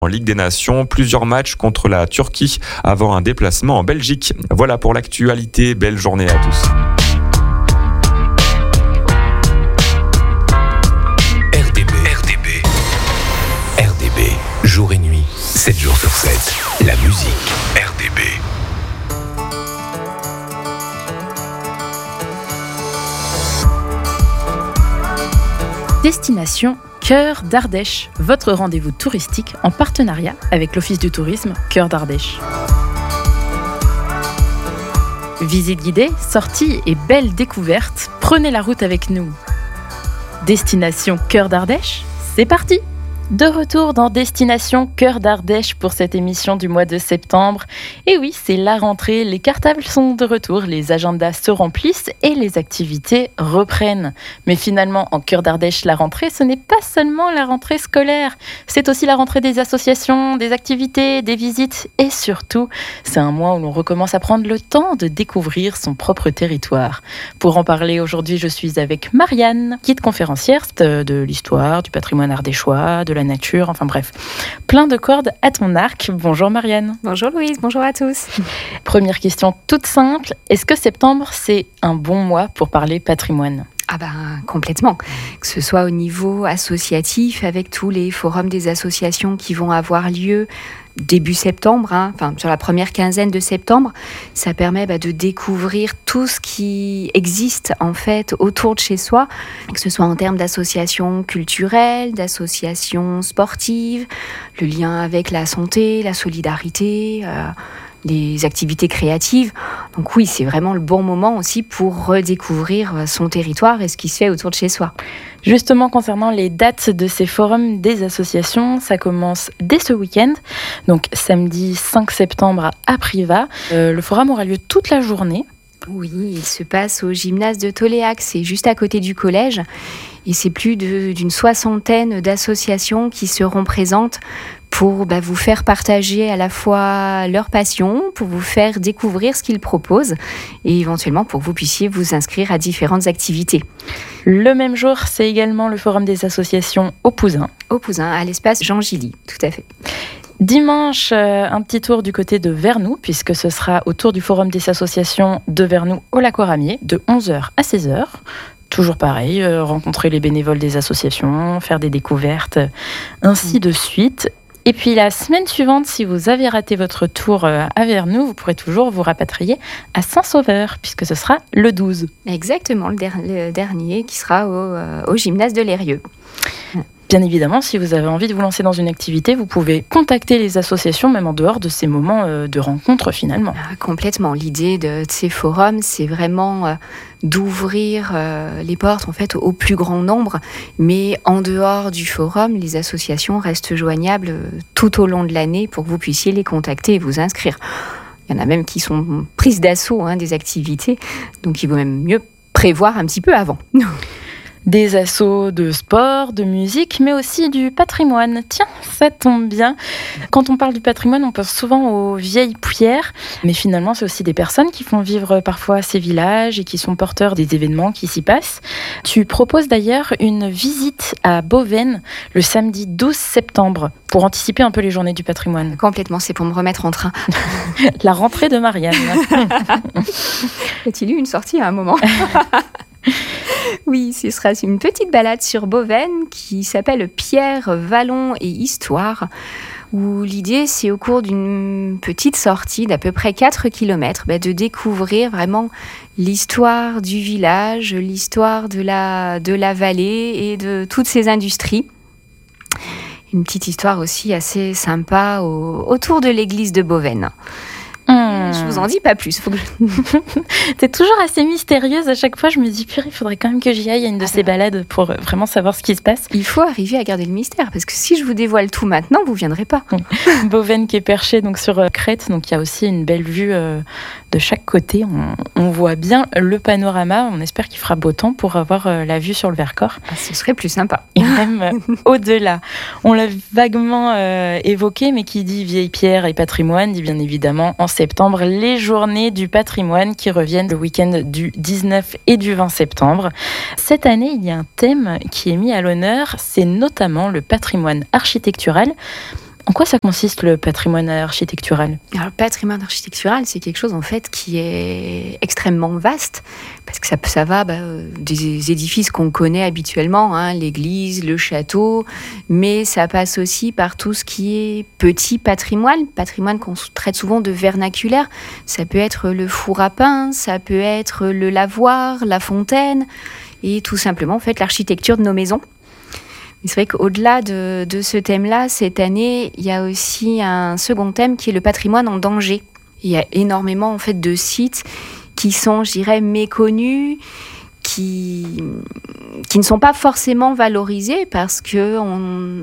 En Ligue des Nations, plusieurs matchs contre la Turquie avant un déplacement en Belgique. Voilà pour l'actualité. Belle journée à tous. RDB, jour et nuit, 7 jours sur 7. La musique, RDB. Destination Cœur d'Ardèche, votre rendez-vous touristique en partenariat avec l'Office du tourisme Cœur d'Ardèche. Visite guidée, sorties et belles découvertes, prenez la route avec nous. Destination Cœur d'Ardèche, c'est parti! De retour dans Destination Cœur d'Ardèche pour cette émission du mois de septembre. Et oui, c'est la rentrée, les cartables sont de retour, les agendas se remplissent et les activités reprennent. Mais finalement, en Cœur d'Ardèche, la rentrée, ce n'est pas seulement la rentrée scolaire. C'est aussi la rentrée des associations, des activités, des visites et surtout, c'est un mois où l'on recommence à prendre le temps de découvrir son propre territoire. Pour en parler aujourd'hui, je suis avec Marianne, guide conférencière de l'histoire, du patrimoine ardéchois, de la nature, enfin bref, plein de cordes à ton arc. Bonjour Marianne. Bonjour Louise, bonjour à tous. Première question toute simple, est-ce que septembre c'est un bon mois pour parler patrimoine ? Ah complètement. Que ce soit au niveau associatif, avec tous les forums des associations qui vont avoir lieu début septembre, sur la première quinzaine de septembre, ça permet de découvrir tout ce qui existe en fait autour de chez soi, que ce soit en termes d'associations culturelles, d'associations sportives, le lien avec la santé, la solidarité, les activités créatives. Donc oui, c'est vraiment le bon moment aussi pour redécouvrir son territoire et ce qui se fait autour de chez soi. Justement, concernant les dates de ces forums des associations, ça commence dès ce week-end, donc samedi 5 septembre à Privas. Le forum aura lieu toute la journée. Oui, il se passe au gymnase de Toléac, c'est juste à côté du collège. Et c'est plus d'une 60aine d'associations qui seront présentes pour vous faire partager à la fois leur passion, pour vous faire découvrir ce qu'ils proposent et éventuellement pour que vous puissiez vous inscrire à différentes activités. Le même jour, c'est également le forum des associations au Pouzin. Au Pouzin, à l'espace Jean Gilly, tout à fait. Dimanche, un petit tour du côté de Vernoux, puisque ce sera au tour du forum des associations de Vernoux au Lac-Oramier, de 11h à 16h. Toujours pareil, rencontrer les bénévoles des associations, faire des découvertes, ainsi de suite. Et puis la semaine suivante, si vous avez raté votre tour à Vernoux, vous pourrez toujours vous rapatrier à Saint-Sauveur, puisque ce sera le 12. Exactement, le dernier qui sera au gymnase de l'Eyrieux. Bien évidemment, si vous avez envie de vous lancer dans une activité, vous pouvez contacter les associations, même en dehors de ces moments de rencontre finalement. Complètement. L'idée de ces forums, c'est vraiment d'ouvrir les portes en fait au plus grand nombre. Mais en dehors du forum, les associations restent joignables tout au long de l'année pour que vous puissiez les contacter et vous inscrire. Il y en a même qui sont prises d'assaut des activités, donc il vaut même mieux prévoir un petit peu avant. Des assos de sport, de musique, mais aussi du patrimoine. Tiens, ça tombe bien. Quand on parle du patrimoine, on pense souvent aux vieilles pierres, mais finalement, c'est aussi des personnes qui font vivre parfois ces villages et qui sont porteurs des événements qui s'y passent. Tu proposes d'ailleurs une visite à Beauvesne le samedi 12 septembre pour anticiper un peu les journées du patrimoine. Complètement, c'est pour me remettre en train. La rentrée de Marianne. A-t-il eu une sortie à un moment ? Oui, ce sera une petite balade sur Beauvesne qui s'appelle Pierre, Vallon et Histoire, où l'idée, c'est au cours d'une petite sortie d'à peu près 4 km, de découvrir vraiment l'histoire du village, l'histoire de la vallée et de toutes ces industries. Une petite histoire aussi assez sympa autour de l'église de Beauvesne. Je vous en dis pas plus. T'es toujours assez mystérieuse à chaque fois. Je me dis, purée, il faudrait quand même que j'y aille à une de ces balades pour vraiment savoir ce qui se passe. Il faut arriver à garder le mystère, parce que si je vous dévoile tout maintenant, vous viendrez pas. Beauvesne qui est perché donc sur Crète, donc il y a aussi une belle vue de chaque côté. On voit bien le panorama. On espère qu'il fera beau temps pour avoir la vue sur le Vercors. Ce serait plus sympa. Et même au-delà. On l'a vaguement évoqué, mais qui dit vieille pierre et patrimoine dit bien évidemment en septembre les journées du patrimoine qui reviennent le week-end du 19 et du 20 septembre. Cette année, il y a un thème qui est mis à l'honneur, c'est notamment le patrimoine architectural. En quoi ça consiste le patrimoine architectural ? Alors, le patrimoine architectural, c'est quelque chose en fait qui est extrêmement vaste, parce que ça va des édifices qu'on connaît habituellement, hein, l'église, le château, mais ça passe aussi par tout ce qui est petit patrimoine qu'on traite souvent de vernaculaire. Ça peut être le four à pain, ça peut être le lavoir, la fontaine, et tout simplement en fait l'architecture de nos maisons. Mais c'est vrai qu'au-delà de ce thème-là, cette année, il y a aussi un second thème qui est le patrimoine en danger. Il y a énormément en fait de sites qui sont, je dirais, méconnus, qui ne sont pas forcément valorisés parce que on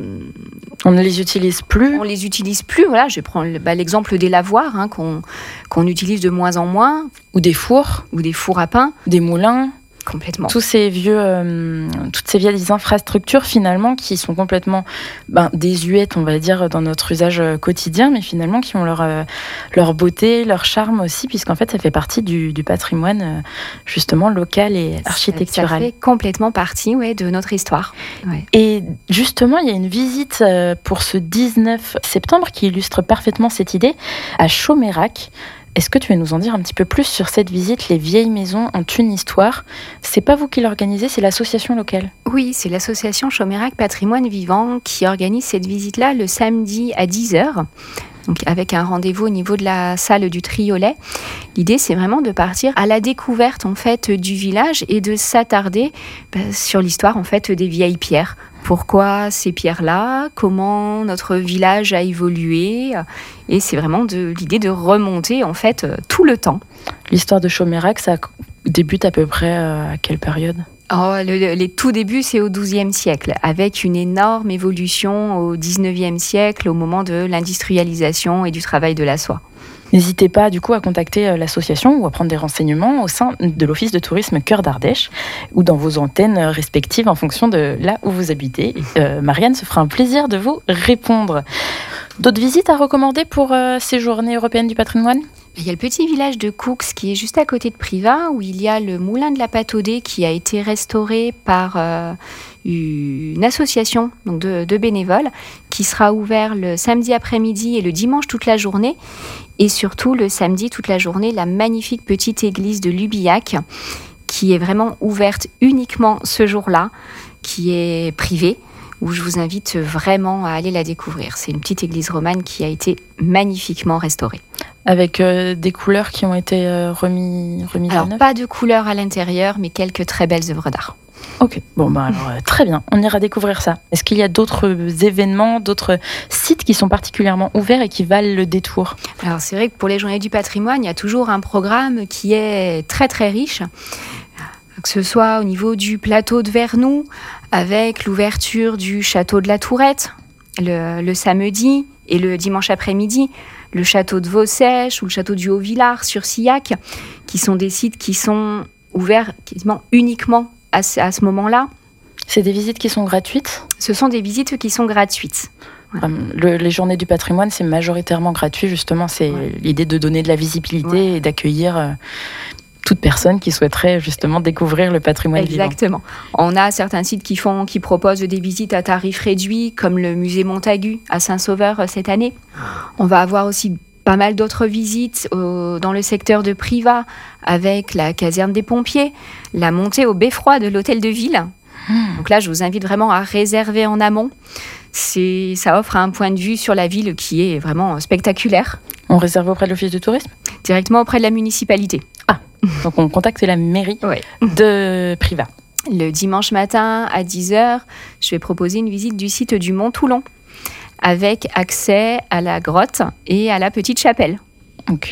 ne les utilise plus. On les utilise plus. Voilà, je vais prendre l'exemple des lavoirs hein, qu'on utilise de moins en moins, ou des fours à pain, des moulins. Complètement. Toutes ces vieilles infrastructures finalement qui sont complètement désuètes, on va dire, dans notre usage quotidien, mais finalement qui ont leur beauté, leur charme aussi, puisqu'en fait ça fait partie du patrimoine justement local et architectural. Ça fait complètement partie de notre histoire. Ouais. Et justement, il y a une visite pour ce 19 septembre qui illustre parfaitement cette idée à Chaumérac. Est-ce que tu veux nous en dire un petit peu plus sur cette visite ? Les vieilles maisons ont une histoire. C'est pas vous qui l'organisez, c'est l'association locale. Oui, c'est l'association Chaumérac Patrimoine Vivant qui organise cette visite-là le samedi à 10h. Donc avec un rendez-vous au niveau de la salle du Triolet. L'idée, c'est vraiment de partir à la découverte en fait du village et de s'attarder sur l'histoire en fait des vieilles pierres. Pourquoi ces pierres-là ? Comment notre village a évolué ? Et c'est vraiment l'idée de remonter en fait tout le temps. L'histoire de Chaumérac, ça débute à peu près à quelle période ? Les tout débuts, c'est au XIIe siècle, avec une énorme évolution au XIXe siècle, au moment de l'industrialisation et du travail de la soie. N'hésitez pas du coup à contacter l'association ou à prendre des renseignements au sein de l'Office de tourisme Cœur d'Ardèche ou dans vos antennes respectives en fonction de là où vous habitez. Marianne se fera un plaisir de vous répondre. D'autres visites à recommander pour ces journées européennes du patrimoine ? Il y a le petit village de Coux qui est juste à côté de Privas où il y a le moulin de la Pataudée qui a été restauré par une association donc de bénévoles qui sera ouvert le samedi après-midi et le dimanche toute la journée. Et surtout, le samedi, toute la journée, la magnifique petite église de Lubillac, qui est vraiment ouverte uniquement ce jour-là, qui est privée, où je vous invite vraiment à aller la découvrir. C'est une petite église romane qui a été magnifiquement restaurée. Avec des couleurs qui ont été remises à neuf ? Pas de couleurs à l'intérieur, mais quelques très belles œuvres d'art. Ok, très bien, on ira découvrir ça. Est-ce qu'il y a d'autres événements, d'autres sites qui sont particulièrement ouverts et qui valent le détour ? Alors c'est vrai que pour les journées du patrimoine, il y a toujours un programme qui est très très riche, que ce soit au niveau du plateau de Vernoux, avec l'ouverture du château de la Tourette, le samedi et le dimanche après-midi, le château de Vaussèche ou le château du Haut-Villard sur Sillac, qui sont des sites qui sont ouverts quasiment uniquement à ce moment-là. C'est des visites qui sont gratuites ? Ce sont des visites qui sont gratuites. Ouais. Les journées du patrimoine, c'est majoritairement gratuit, justement. C'est l'idée de donner de la visibilité et d'accueillir toute personne qui souhaiterait justement découvrir le patrimoine vivant. Exactement. On a certains sites qui proposent des visites à tarif réduit, comme le musée Montagu à Saint-Sauveur cette année. On va avoir aussi pas mal d'autres visites dans le secteur de Privas, avec la caserne des pompiers, la montée au beffroi de l'hôtel de ville. Donc là, je vous invite vraiment à réserver en amont. Ça offre un point de vue sur la ville qui est vraiment spectaculaire. On réserve auprès de l'Office de tourisme ? Directement auprès de la municipalité. Ah, donc on contacte la mairie de Privas. Le dimanche matin à 10h, je vais proposer une visite du site du Mont-Toulon, avec accès à la grotte et à la petite chapelle. Ok.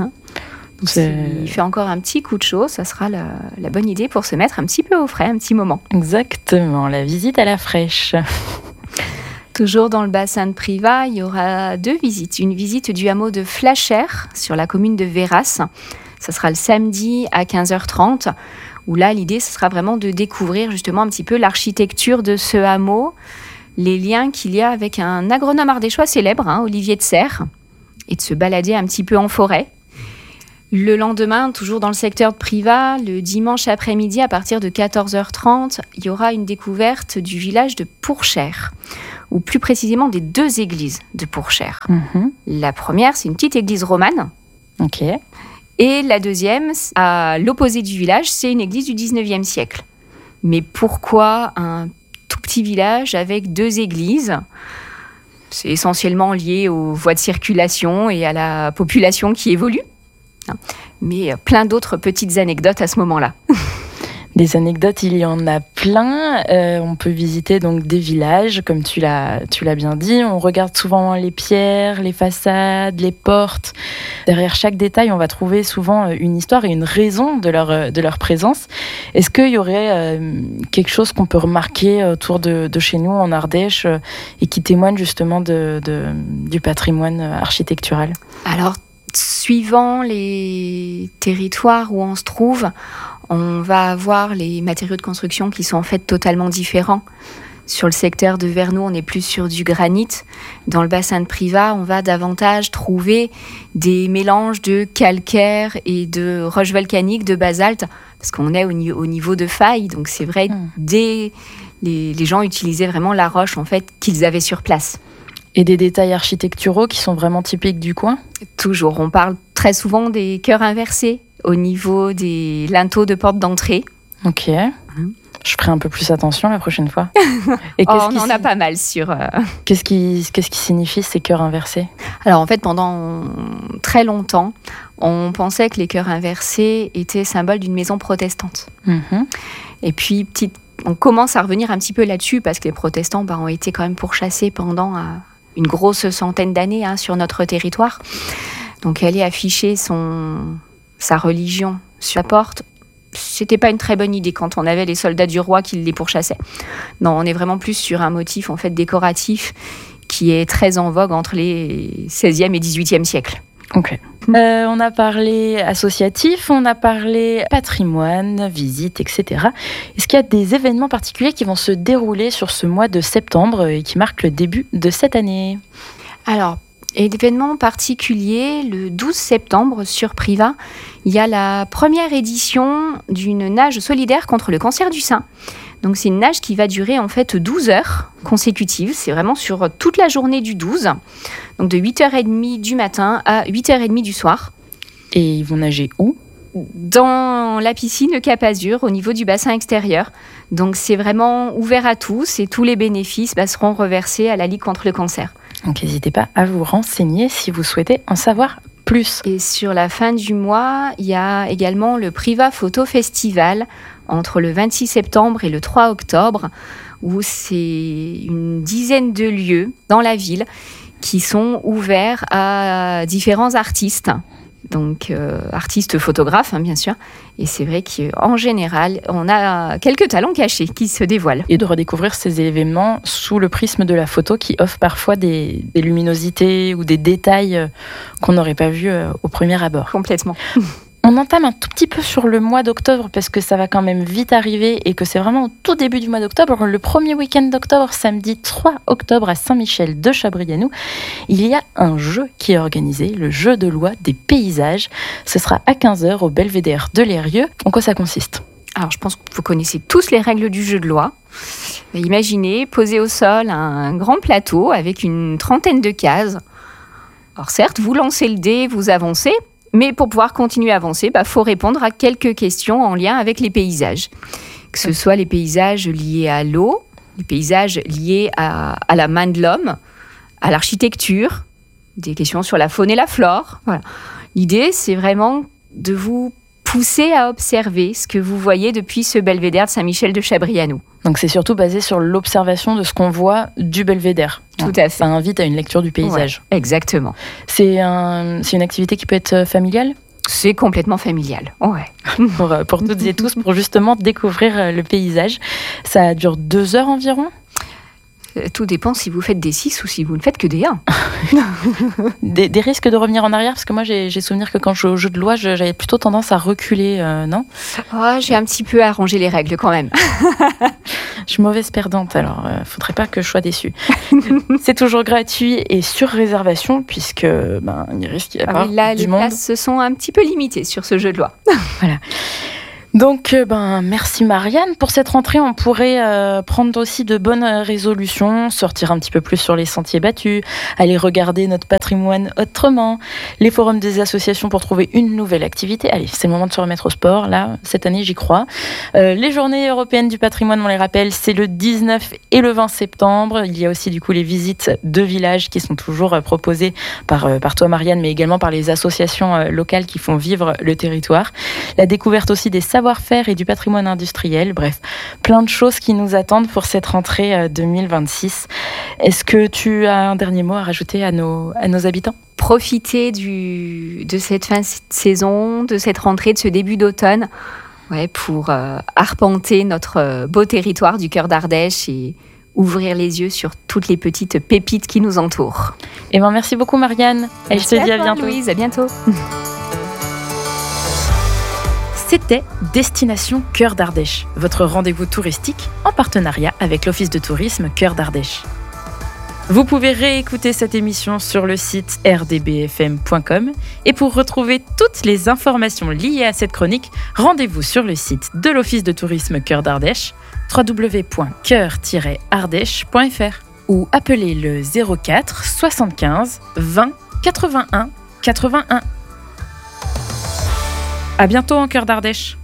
Il fait encore un petit coup de chaud, ça sera la bonne idée pour se mettre un petit peu au frais, un petit moment. Exactement, la visite à la fraîche. Toujours dans le bassin de Privas, il y aura 2 visites. Une visite du hameau de Flachère, sur la commune de Véras. Ça sera le samedi à 15h30, où là, l'idée, ce sera vraiment de découvrir justement un petit peu l'architecture de ce hameau, les liens qu'il y a avec un agronome ardéchois célèbre, Olivier de Serres, et de se balader un petit peu en forêt. Le lendemain, toujours dans le secteur de Privas, le dimanche après-midi, à partir de 14h30, il y aura une découverte du village de Pourchère, ou plus précisément des 2 églises de Pourchère. La première, c'est une petite église romane. Ok. Et la deuxième, à l'opposé du village, c'est une église du 19e siècle. Mais pourquoi un tout petit village avec 2 églises ? C'est essentiellement lié aux voies de circulation et à la population qui évolue. Mais plein d'autres petites anecdotes à ce moment-là. Des anecdotes, il y en a plein. On peut visiter donc des villages, comme tu l'as bien dit. On regarde souvent les pierres, les façades, les portes. Derrière chaque détail, on va trouver souvent une histoire et une raison de leur présence. Est-ce qu'il y aurait quelque chose qu'on peut remarquer autour de chez nous en Ardèche et qui témoigne justement du patrimoine architectural ? Alors, suivant les territoires où on se trouve, on va avoir les matériaux de construction qui sont en fait totalement différents. Sur le secteur de Vernoux, on est plus sur du granit. Dans le bassin de Privas, on va davantage trouver des mélanges de calcaire et de roches volcaniques, de basalte, parce qu'on est au niveau de failles. Donc c'est vrai, les gens utilisaient vraiment la roche en fait qu'ils avaient sur place. Et des détails architecturaux qui sont vraiment typiques du coin ? Toujours, on parle très souvent des chœurs inversés au niveau des linteaux de porte d'entrée. Ok. Je ferai un peu plus attention la prochaine fois. Et on en a pas mal sur... Qu'est-ce qui signifie ces chœurs inversés ? Alors en fait, pendant très longtemps, on pensait que les chœurs inversés étaient symboles d'une maison protestante. Et puis, on commence à revenir un petit peu là-dessus parce que les protestants ont été quand même pourchassés pendant une grosse centaine d'années sur notre territoire. Donc aller afficher sa religion sur la porte, c'était pas une très bonne idée quand on avait les soldats du roi qui les pourchassaient. Non, on est vraiment plus sur un motif en fait décoratif qui est très en vogue entre les 16e et 18e siècles. Ok. On a parlé associatif, on a parlé patrimoine, visite, etc. Est-ce qu'il y a des événements particuliers qui vont se dérouler sur ce mois de septembre et qui marquent le début de cette année ? Alors, événement particulier, le 12 septembre sur Privas, il y a la première édition d'une nage solidaire contre le cancer du sein. Donc c'est une nage qui va durer en fait 12 heures consécutives, c'est vraiment sur toute la journée du 12, donc de 8h30 du matin à 8h30 du soir. Et ils vont nager où ? Dans la piscine Le Cap Azur, au niveau du bassin extérieur. Donc c'est vraiment ouvert à tous et tous les bénéfices seront reversés à la Ligue contre le cancer. Donc n'hésitez pas à vous renseigner si vous souhaitez en savoir plus. Et sur la fin du mois, il y a également le Privas Photo Festival entre le 26 septembre et le 3 octobre, où c'est une dizaine de lieux dans la ville qui sont ouverts à différents artistes. Donc, artistes photographes, bien sûr. Et c'est vrai qu'en général, on a quelques talents cachés qui se dévoilent. Et de redécouvrir ces événements sous le prisme de la photo qui offre parfois des luminosités ou des détails qu'on n'aurait pas vus au premier abord. Complètement. On entame un tout petit peu sur le mois d'octobre parce que ça va quand même vite arriver et que c'est vraiment au tout début du mois d'octobre. Le premier week-end d'octobre, samedi 3 octobre à Saint-Michel de Chabrianou, il y a un jeu qui est organisé, le jeu de loi des paysages. Ce sera à 15h au Belvédère de l'Eyrieux. En quoi ça consiste ? Alors, je pense que vous connaissez tous les règles du jeu de loi. Imaginez poser au sol un grand plateau avec une trentaine de cases. Alors certes, vous lancez le dé, vous avancez. Mais pour pouvoir continuer à avancer, faut répondre à quelques questions en lien avec les paysages. Que ce soit les paysages liés à l'eau, les paysages liés à la main de l'homme, à l'architecture, des questions sur la faune et la flore. Voilà. L'idée, c'est vraiment de vous pousser à observer ce que vous voyez depuis ce belvédère de Saint-Michel de Chabrianou. Donc c'est surtout basé sur l'observation de ce qu'on voit du belvédère. Tout à fait. Ça invite à une lecture du paysage. Ouais, exactement. C'est une activité qui peut être familiale ? C'est complètement familial, ouais. pour toutes et tous, pour justement découvrir le paysage. Ça dure 2 heures environ ? Tout dépend si vous faites des 6 ou si vous ne faites que des 1. Des risques de revenir en arrière ? Parce que moi, j'ai souvenir que quand je jouais au jeu de loi, j'avais plutôt tendance à reculer, non ? J'ai un petit peu arrangé les règles quand même. Je suis mauvaise perdante, alors faudrait pas que je sois déçue. C'est toujours gratuit et sur réservation, puisque il risque d'y avoir les du monde. places se sont un petit peu limitées sur ce jeu de loi. Voilà. Donc, merci Marianne. Pour cette rentrée, on pourrait prendre aussi de bonnes résolutions, sortir un petit peu plus sur les sentiers battus, aller regarder notre patrimoine autrement, les forums des associations pour trouver une nouvelle activité. Allez, c'est le moment de se remettre au sport. Là, cette année, j'y crois. Les journées européennes du patrimoine, on les rappelle, c'est le 19 et le 20 septembre. Il y a aussi du coup les visites de villages qui sont toujours proposées par toi Marianne, mais également par les associations locales qui font vivre le territoire. La découverte aussi des savoir-faire et du patrimoine industriel. Bref, plein de choses qui nous attendent pour cette rentrée 2026. Est-ce que tu as un dernier mot à rajouter à nos habitants ? Profiter de cette fin de saison, de cette rentrée, de ce début d'automne, pour arpenter notre beau territoire du cœur d'Ardèche et ouvrir les yeux sur toutes les petites pépites qui nous entourent. Merci beaucoup Marianne. Et je te dis à bientôt. Louise, à bientôt. C'était Destination Cœur d'Ardèche, votre rendez-vous touristique en partenariat avec l'Office de tourisme Cœur d'Ardèche. Vous pouvez réécouter cette émission sur le site rdbfm.com et pour retrouver toutes les informations liées à cette chronique, rendez-vous sur le site de l'Office de tourisme Cœur d'Ardèche, www.coeur-ardèche.fr ou appelez le 04 75 20 81 81. À bientôt en Cœur d'Ardèche.